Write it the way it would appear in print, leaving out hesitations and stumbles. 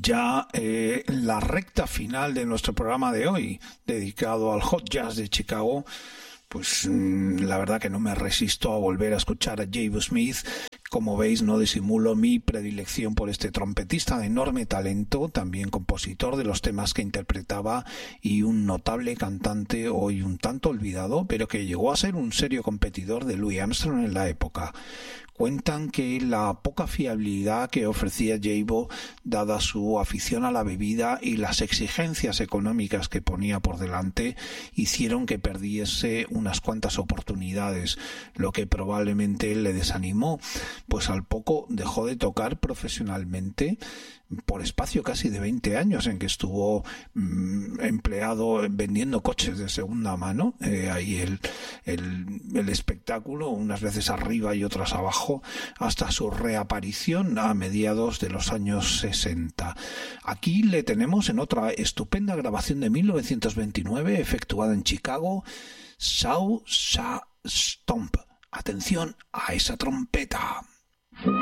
ya la recta final de nuestro programa de hoy, dedicado al hot jazz de Chicago. Pues la verdad que no me resisto a volver a escuchar a J.B. Smith. Como veis, no disimulo mi predilección por este trompetista de enorme talento, también compositor de los temas que interpretaba y un notable cantante hoy un tanto olvidado, pero que llegó a ser un serio competidor de Louis Armstrong en la época. Cuentan que la poca fiabilidad que ofrecía J.B., dada su afición a la bebida y las exigencias económicas que ponía por delante, hicieron que perdiese unas cuantas oportunidades, lo que probablemente le desanimó, pues al poco dejó de tocar profesionalmente por espacio casi de 20 años en que estuvo empleado vendiendo coches de segunda mano, ahí el espectáculo, unas veces arriba y otras abajo, hasta su reaparición a mediados de los años 60. Aquí le tenemos en otra estupenda grabación de 1929 efectuada en Chicago, Saw Sa Stomp. Atención a esa trompeta.